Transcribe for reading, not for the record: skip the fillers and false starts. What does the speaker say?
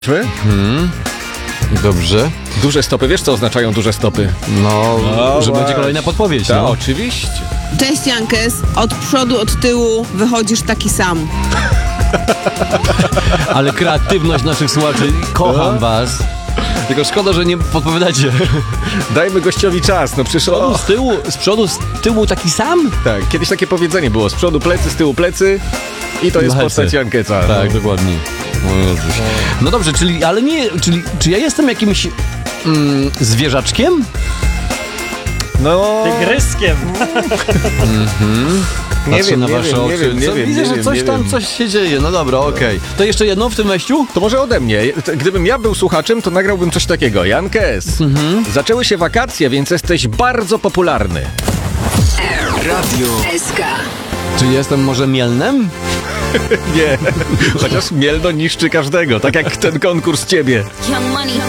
Dobrze. Duże stopy, wiesz co oznaczają duże stopy? No, że będzie kolejna podpowiedź. Tak, No. oczywiście. Cześć Jankes, od przodu, od tyłu wychodzisz taki sam. Ale kreatywność naszych słuchaczy, kocham was. Tylko szkoda, że nie podpowiadacie. Dajmy gościowi czas, no przecież Z tyłu, z przodu, z tyłu taki sam? Tak, kiedyś takie powiedzenie było, z przodu plecy, z tyłu plecy i to jest Walce. postać Jankesa. Tak, dokładnie. O Jezus. No dobrze, czy ja jestem jakimś zwierzaczkiem? No, Tygryskiem. Patrzę na wasze oczy. Widzę, że coś tam, coś się dzieje. No dobra, okej. To jeszcze jedno w tym wejściu? To może ode mnie. Gdybym ja był słuchaczem, to nagrałbym coś takiego. Jankes, zaczęły się wakacje, więc jesteś bardzo popularny. Radio SK. Czy jestem może mielnem? Nie, chociaż Mielno niszczy każdego, tak jak ten konkurs ciebie. Young money.